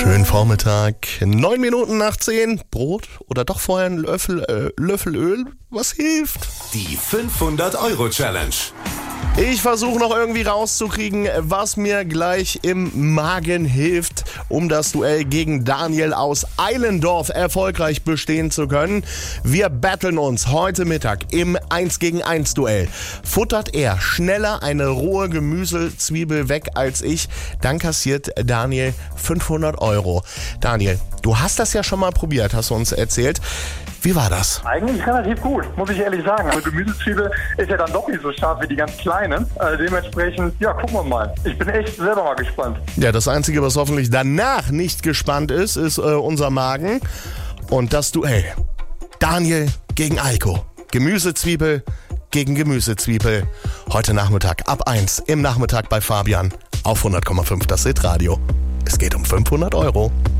Schönen Vormittag, 9 Minuten nach 10. Brot oder doch vorher ein Löffel Öl? Was hilft? Die 500-Euro-Challenge. Ich versuche noch irgendwie rauszukriegen, was mir gleich im Magen hilft, um das Duell gegen Daniel aus Eilendorf erfolgreich bestehen zu können. Wir battlen uns heute Mittag im 1-gegen-1 Duell. Futtert er schneller eine rohe Gemüsezwiebel weg als ich, dann kassiert Daniel 500 Euro. Daniel, du hast das ja schon mal probiert, hast du uns erzählt. Wie war das? Eigentlich relativ gut, muss ich ehrlich sagen. Also Gemüsezwiebel ist ja dann doch nicht so scharf wie die ganz kleine. Dementsprechend, ja, gucken wir mal. Ich bin echt selber mal gespannt. Ja, das Einzige, was hoffentlich danach nicht gespannt ist unser Magen. Und das Duell. Daniel gegen Eiko. Gemüsezwiebel gegen Gemüsezwiebel. Heute Nachmittag ab 1 im Nachmittag bei Fabian auf 100,5 das Hitradio. Es geht um 500 Euro.